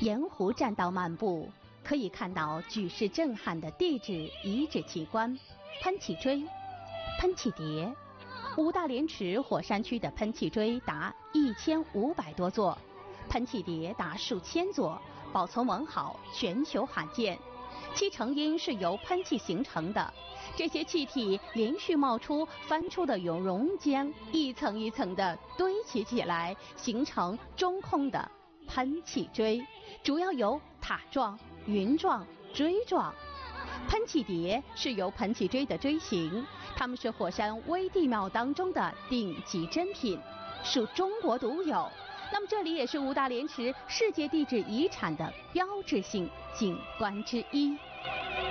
沿湖栈道漫步，可以看到举世震撼的地质遗址奇观——喷气锥、喷气碟。五大连池火山区的喷气锥达1500多座，喷气碟达数千座，保存完好，全球罕见。其成因是由喷气形成的，这些气体连续冒出、翻出的熔浆，一层一层地堆砌起来，形成中空的喷气锥，主要有塔状、云状、锥状。喷气碟是由喷气锥的锥形，它们是火山微地貌当中的顶级珍品，属中国独有。那么这里也是五大连池世界地质遗产的标志性景观之一。